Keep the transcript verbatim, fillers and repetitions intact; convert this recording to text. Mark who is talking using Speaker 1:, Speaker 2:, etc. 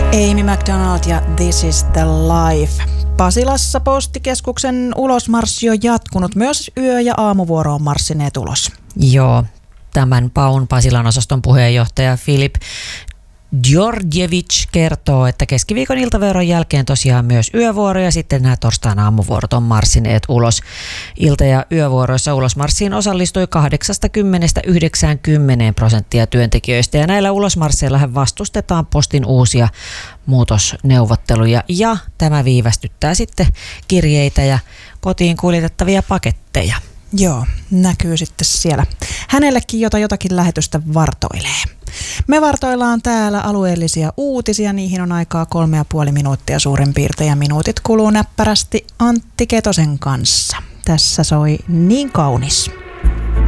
Speaker 1: Amy McDonald ja This is the Life. Pasilassa postikeskuksen ulosmarssi on jatkunut. Myös yö- ja aamuvuoro on marssineet ulos.
Speaker 2: Joo, tämän Paun Pasilan osaston puheenjohtaja Filip Georgievich kertoo, että keskiviikon iltavuoron jälkeen tosiaan myös yövuoro ja sitten nämä torstaina aamuvuorot on marssineet ulos. Ilta- ja yövuoroissa ulosmarssiin osallistui kahdeksankymmentä yhdeksänkymmentä prosenttia työntekijöistä ja näillä ulosmarsseillahan vastustetaan postin uusia muutosneuvotteluja ja tämä viivästyttää sitten kirjeitä ja kotiin kuljetettavia paketteja.
Speaker 1: Joo, näkyy sitten siellä. Hänellekin jota jotakin lähetystä vartoilee. Me vartoillaan täällä alueellisia uutisia. Niihin on aikaa kolme ja puoli minuuttia suurin piirtein ja minuutit kuluu näppärästi Antti Ketosen kanssa. Tässä soi Niin kaunis.